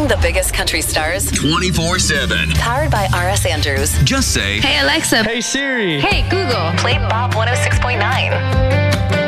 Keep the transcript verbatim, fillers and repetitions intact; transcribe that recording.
Playing the biggest country stars twenty-four seven. Powered by R S Andrews. Just say, Hey Alexa. Hey Siri. Hey Google. Play Bob one oh six point nine.